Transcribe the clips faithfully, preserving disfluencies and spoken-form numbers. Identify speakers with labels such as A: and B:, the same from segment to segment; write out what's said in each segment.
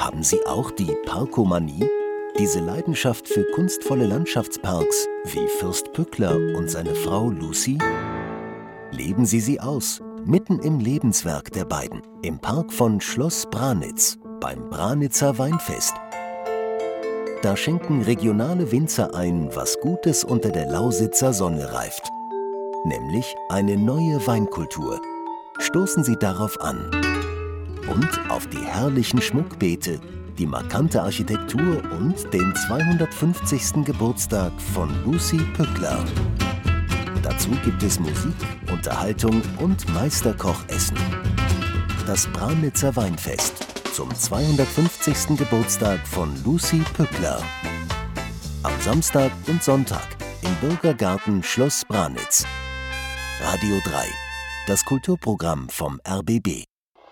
A: Haben Sie auch die Parkomanie? Diese Leidenschaft für kunstvolle Landschaftsparks wie Fürst Pückler und seine Frau Lucy? Leben Sie sie aus, mitten im Lebenswerk der beiden, im Park von Schloss Branitz, beim Branitzer Weinfest. Da schenken regionale Winzer ein, was Gutes unter der Lausitzer Sonne reift. Nämlich eine neue Weinkultur. Stoßen Sie darauf an. Und auf die herrlichen Schmuckbeete, die markante Architektur und den zweihundertfünfzigsten Geburtstag von Lucy Pückler. Dazu gibt es Musik, Unterhaltung und Meisterkochessen. Das Branitzer Weinfest zum zweihundertfünfzigsten Geburtstag von Lucy Pückler. Am Samstag und Sonntag im Bürgergarten Schloss Branitz. Radio drei, das Kulturprogramm vom R B B.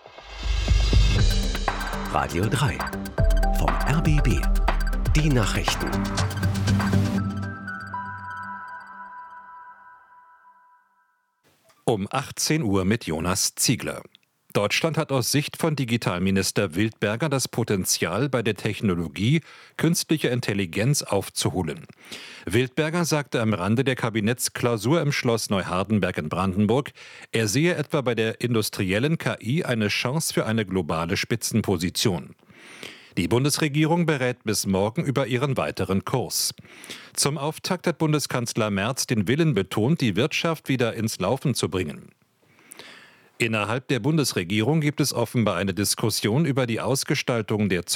B: Radio drei vom R B B. Die Nachrichten.
C: Um achtzehn Uhr mit Jonas Ziegler. Deutschland hat aus Sicht von Digitalminister Wildberger das Potenzial, bei der Technologie künstliche Intelligenz aufzuholen. Wildberger sagte am Rande der Kabinettsklausur im Schloss Neuhardenberg in Brandenburg, er sehe etwa bei der industriellen K I eine Chance für eine globale Spitzenposition. Die Bundesregierung berät bis morgen über ihren weiteren Kurs. Zum Auftakt hat Bundeskanzler Merz den Willen betont, die Wirtschaft wieder ins Laufen zu bringen. Innerhalb der Bundesregierung gibt es offenbar eine Diskussion über die Ausgestaltung der